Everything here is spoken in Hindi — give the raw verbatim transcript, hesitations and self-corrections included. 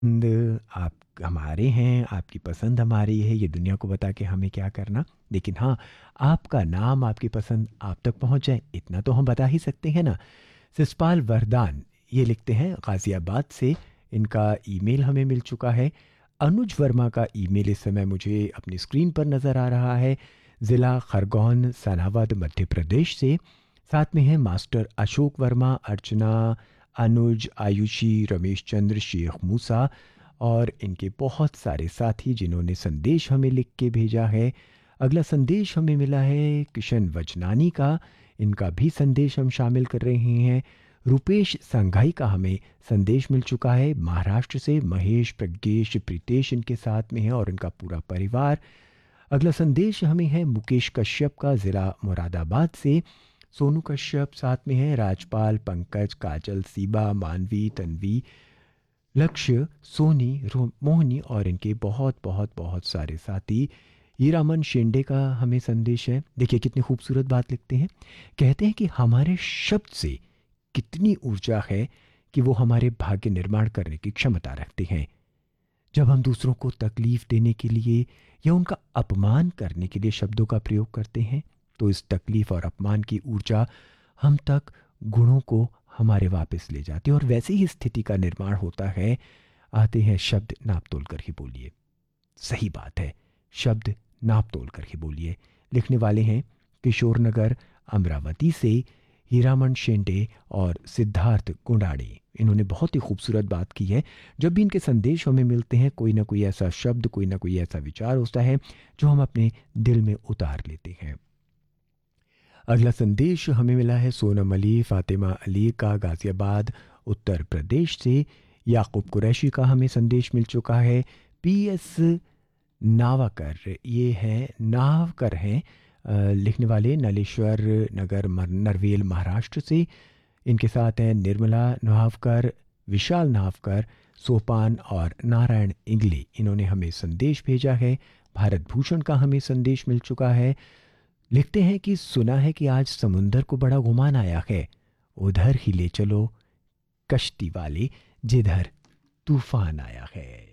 पसंद आप हमारे हैं, आपकी पसंद हमारी है, ये दुनिया को बता के हमें क्या करना। लेकिन हाँ, आपका नाम, आपकी पसंद आप तक पहुँच जाए, इतना तो हम बता ही सकते हैं ना। सिसपाल वरदान ये लिखते हैं गाज़ियाबाद से, इनका ईमेल हमें मिल चुका है। अनुज वर्मा का ईमेल इस समय मुझे अपनी स्क्रीन पर नज़र आ रहा है, ज़िला खरगोन सनावद मध्य प्रदेश से। साथ में हैं मास्टर अशोक वर्मा, अर्चना, अनुज, आयुषी, रमेश चंद्र, शेख मूसा और इनके बहुत सारे साथी जिन्होंने संदेश हमें लिख के भेजा है। अगला संदेश हमें मिला है किशन वचनानी का, इनका भी संदेश हम शामिल कर रहे हैं। रुपेश संघाई का हमें संदेश मिल चुका है महाराष्ट्र से, महेश, प्रज्ञेश, प्रीतेश इनके साथ में है और इनका पूरा परिवार। अगला संदेश हमें है मुकेश कश्यप का, ज़िला मुरादाबाद से। सोनू कश्यप साथ में है, राजपाल, पंकज, काजल, सीबा, मानवी, तन्वी, लक्ष्य, सोनी, रो- मोहिनी और इनके बहुत बहुत बहुत सारे साथी। हीरामन शेंडे का हमें संदेश है। देखिए कितनी खूबसूरत बात लिखते हैं। कहते हैं कि हमारे शब्द से कितनी ऊर्जा है कि वो हमारे भाग्य निर्माण करने की क्षमता रखते हैं। जब हम दूसरों को तकलीफ देने के लिए या उनका अपमान करने के लिए शब्दों का प्रयोग करते हैं, तो इस तकलीफ और अपमान की ऊर्जा हम तक गुणों को हमारे वापस ले जाती है और वैसे ही स्थिति का निर्माण होता है। आते हैं शब्द नाप तोल कर ही बोलिए। सही बात है, शब्द नाप तोल कर ही बोलिए। लिखने वाले हैं किशोर नगर अमरावती से हीरामन शेंडे और सिद्धार्थ गुंडाड़े। इन्होंने बहुत ही खूबसूरत बात की है। जब भी इनके संदेश हमें मिलते हैं, कोई ना कोई ऐसा शब्द, कोई ना कोई ऐसा विचार होता है जो हम अपने दिल में उतार लेते हैं। अगला संदेश हमें मिला है सोनम अली, फातिमा अली का, गाजियाबाद उत्तर प्रदेश से। याकूब कुरैशी का हमें संदेश मिल चुका है। पी एस नावाकर, ये है नावकर हैं, अ, लिखने वाले नलेश्वर नगर मर- नरवेल महाराष्ट्र से। इनके साथ हैं निर्मला नावकर, विशाल नावकर, सोपान और नारायण इंगले। इन्होंने हमें संदेश भेजा है। भारत भूषण का हमें संदेश मिल चुका है। लिखते हैं कि सुना है कि आज समुंदर को बड़ा गुमान आया है, उधर ही ले चलो कश्ती वाले जिधर तूफान आया है।